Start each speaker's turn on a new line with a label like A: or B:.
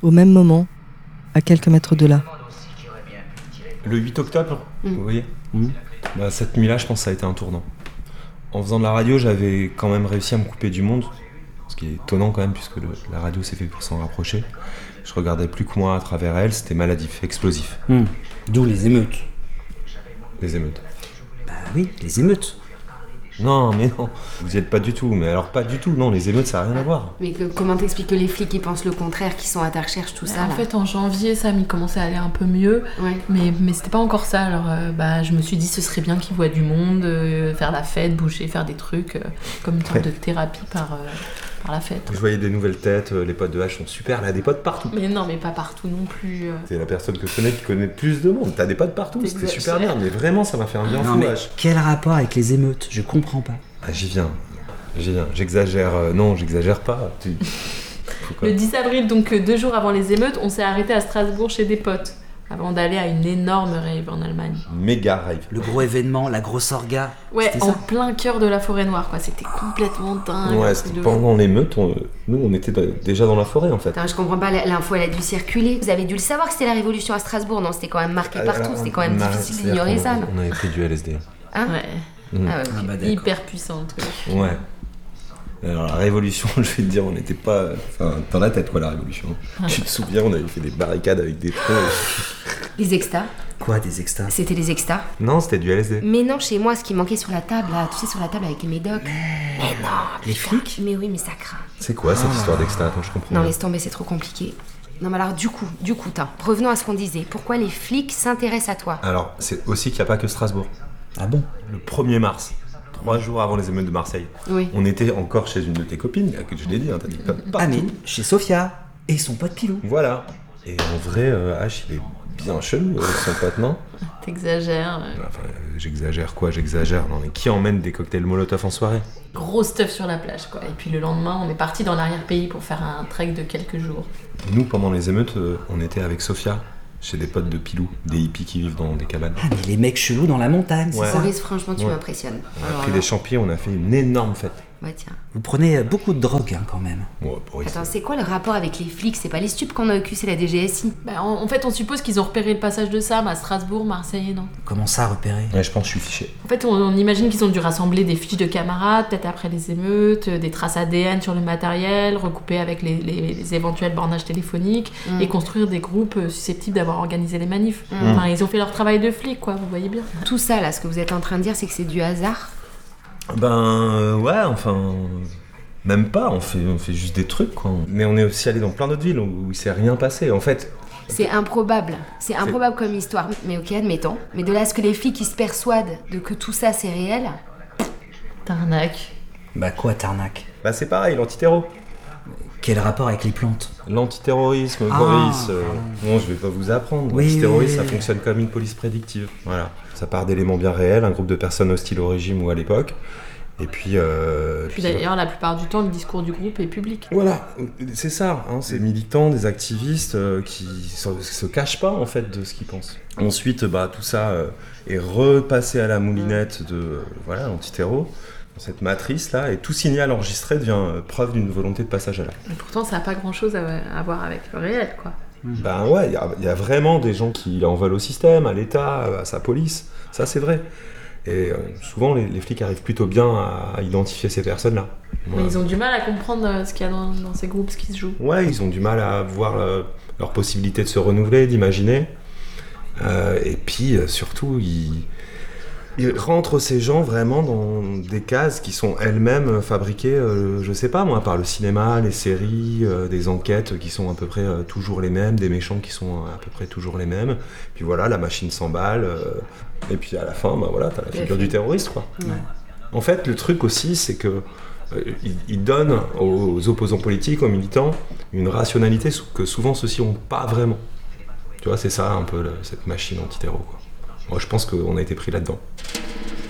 A: au même moment, à quelques mètres de là.
B: Le 8 octobre, vous voyez cette nuit-là, je pense que ça a été un tournant. En faisant de la radio, j'avais quand même réussi à me couper du monde, ce qui est étonnant quand même, puisque la radio c'est fait pour s'en rapprocher. Je regardais plus que moi à travers elle, c'était maladif, explosif.
C: D'où les émeutes.
B: Les émeutes.
C: Bah oui, les émeutes.
B: Non, mais non, vous y êtes pas du tout. Mais alors pas du tout, non, les émeutes ça n'a rien à voir.
D: Mais comment t'expliques que les flics ils pensent le contraire, qu'ils sont à ta recherche, tout ça
E: En
D: là.
E: fait, en janvier, Sam, il commençait à aller un peu mieux,
D: Ouais.
E: mais c'était pas encore ça. Alors, je me suis dit, ce serait bien qu'ils voient du monde, faire la fête, bouger, faire des trucs, comme une sorte de thérapie par la fête.
B: Je voyais des nouvelles têtes, les potes de H sont super, elle a des potes partout.
E: Mais non, mais pas partout non plus.
B: C'est la personne que je connais qui connaît plus de monde. T'as des potes partout, c'était super bien, mais vraiment ça m'a fait un bien
C: Non
B: fou
C: mais
B: H.
C: quel rapport avec les émeutes? Je comprends pas.
B: Ah, j'y viens. J'exagère, non, j'exagère pas.
E: Le 10 avril, donc 2 jours avant les émeutes, on s'est arrêté à Strasbourg chez des potes, avant d'aller à une énorme rave en Allemagne.
B: Méga rave.
C: Le gros événement, la grosse orga.
E: Ouais,
C: c'était
E: en
C: ça.
E: plein cœur de la forêt noire, quoi. C'était complètement dingue.
B: Ouais,
E: un truc
B: c'était
E: de
B: pendant l'émeute, nous on était déjà dans la forêt en fait.
D: Attends, je comprends pas, l'info elle a dû circuler. Vous avez dû le savoir que c'était la révolution à Strasbourg, non? C'était quand même marqué partout, c'était quand même difficile d'ignorer ça, non?
B: On avait pris du LSD.
D: Hein?
E: Ouais,
D: Ah ouais, ok.
C: Ah bah d'accord.
E: hyper puissant le truc.
B: Ouais. Alors la révolution, je vais te dire, on n'était pas... Enfin, dans la tête quoi la révolution. Tu te souviens, on avait fait des barricades avec des troncs.
D: Les extas,
C: Quoi, des extas?
D: c'était les extas.
B: Non, c'était du LSD.
D: Mais non, chez moi, ce qui manquait sur la table, là, tu sais, sur la table avec les médocs. Mais non,
C: Les flics?
D: mais oui, mais ça craint.
B: C'est quoi cette histoire d'extra? Attends, je comprends.
D: Non,
B: pas.
D: laisse tomber, c'est trop compliqué. Non, mais alors, du coup, revenons à ce qu'on disait. Pourquoi les flics s'intéressent à toi?
B: Alors, c'est aussi qu'il n'y a pas que Strasbourg.
C: Ah bon?
B: Le 1er mars, 3 jours avant les émeutes de Marseille,
D: Oui.
B: on était encore chez une de tes copines, que je l'ai dit, hein, t'as dit partout.
C: Amine, chez Sophia. Et son pote Pilou.
B: Voilà. Et en vrai, H, il est bien chelou, son pote, non?
E: T'exagères.
B: Enfin, j'exagère quoi? J'exagère. Non, mais qui emmène des cocktails Molotov en soirée?
E: Gros stuff sur la plage, quoi. Et puis le lendemain, on est parti dans l'arrière-pays pour faire un trek de quelques jours.
B: Nous, pendant les émeutes, on était avec Sophia, chez des potes de Pilou, des hippies qui vivent dans des cabanes.
C: Ah mais les mecs chelous dans la montagne,
B: Ouais.
C: c'est ça?
D: Maurice, franchement, tu
B: Ouais.
D: m'impressionnes.
B: On a
D: Alors
B: pris
D: là,
B: des champignons, on a fait une énorme fête.
D: ouais, tiens.
C: Vous prenez beaucoup de drogue quand même.
B: Ouais, Boris.
D: Attends, c'est quoi le rapport avec les flics? C'est pas les stupes qu'on a au cul, c'est la DGSI.
E: En fait, on suppose qu'ils ont repéré le passage de Sam à Strasbourg, Marseille et Nantes.
C: Comment ça repérer?
B: Ouais, je pense que je suis fiché.
E: En fait, on imagine qu'ils ont dû rassembler des fiches de camarades, peut-être après les émeutes, des traces ADN sur le matériel, recouper avec les éventuels bornages téléphoniques, et construire des groupes susceptibles d'avoir organisé les manifs. Enfin, ils ont fait leur travail de flic, quoi, vous voyez bien.
D: Tout ça, là, ce que vous êtes en train de dire, c'est que c'est du hasard?
B: Ouais, enfin... Même pas, on fait juste des trucs, quoi. Mais on est aussi allé dans plein d'autres villes où il s'est rien passé. En fait,
D: C'est improbable. C'est improbable comme histoire. Mais ok, admettons. Mais de là à ce que les flics ils se persuadent de que tout ça c'est réel.
E: T'arnaque.
C: Bah quoi, Tarnac?
B: bah c'est pareil, l'antiterro.
C: Quel rapport avec les plantes?
B: L'antiterrorisme,
C: Ah.
B: Boris. Non, je vais pas vous apprendre.
C: Oui,
B: L'antiterrorisme,
C: oui,
B: ça
C: oui.
B: fonctionne comme une police prédictive. Voilà. Ça part d'éléments bien réels, un groupe de personnes hostiles au régime ou à l'époque. Et puis...
E: Puis d'ailleurs, la plupart du temps, le discours du groupe est public.
B: Voilà, c'est ça, hein, c'est des militants, des activistes qui se cachent pas en fait de ce qu'ils pensent. Ensuite, tout ça est repassé à la moulinette de l'antiterro, dans cette matrice là, et tout signal enregistré devient preuve d'une volonté de passage à l'acte.
E: Et pourtant, ça n'a pas grand-chose à voir avec le réel, quoi.
B: Ben ouais, il y a vraiment des gens qui en veulent au système, à l'État, à sa police, ça c'est vrai. Et souvent les flics arrivent plutôt bien à identifier ces personnes-là.
E: Mais ils ont du mal à comprendre ce qu'il y a dans ces groupes, ce qui se joue.
B: Ouais, ils ont du mal à voir leur possibilité de se renouveler, d'imaginer. Et puis surtout, ils rentrent ces gens vraiment dans des cases qui sont elles-mêmes fabriquées, je sais pas moi, par le cinéma, les séries, des enquêtes qui sont à peu près toujours les mêmes, des méchants qui sont à peu près toujours les mêmes. Puis voilà, la machine s'emballe. Et puis à la fin, t'as la figure du terroriste, quoi.
D: Ouais.
B: En fait, le truc aussi, c'est que il donne aux opposants politiques, aux militants, une rationalité que souvent ceux-ci n'ont pas vraiment. Tu vois, c'est ça un peu cette machine antiterro, quoi. Moi, je pense qu'on a été pris là-dedans.